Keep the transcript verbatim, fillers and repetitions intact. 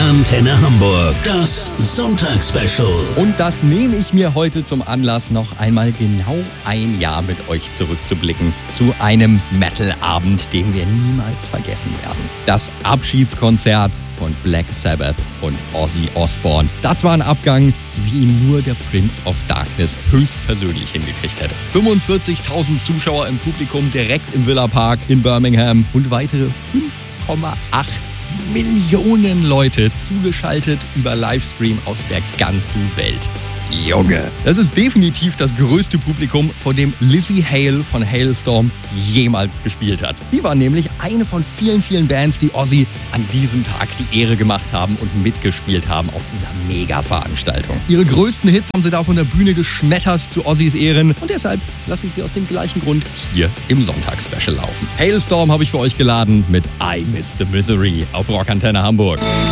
Antenne Hamburg, das Sonntagsspecial. Und das nehme ich mir heute zum Anlass, noch einmal genau ein Jahr mit euch zurückzublicken zu einem Metal-Abend, den wir niemals vergessen werden. Das Abschiedskonzert von Black Sabbath und Ozzy Osbourne. Das war ein Abgang, wie ihn nur der Prince of Darkness höchstpersönlich hingekriegt hätte. fünfundvierzigtausend Zuschauer im Publikum direkt im Villa Park in Birmingham und weitere fünf Komma acht Millionen Leute zugeschaltet über Livestream aus der ganzen Welt. Junge, das ist definitiv das größte Publikum, vor dem Lzzy Hale von Halestorm jemals gespielt hat. Die war nämlich eine von vielen, vielen Bands, die Ozzy an diesem Tag die Ehre gemacht haben und mitgespielt haben auf dieser Mega-Veranstaltung. Ihre größten Hits haben sie da von der Bühne geschmettert zu Ozzys Ehren und deshalb lasse ich sie aus dem gleichen Grund hier im Sonntagsspecial laufen. Halestorm habe ich für euch geladen mit I Miss the Misery auf Rockantenne Hamburg.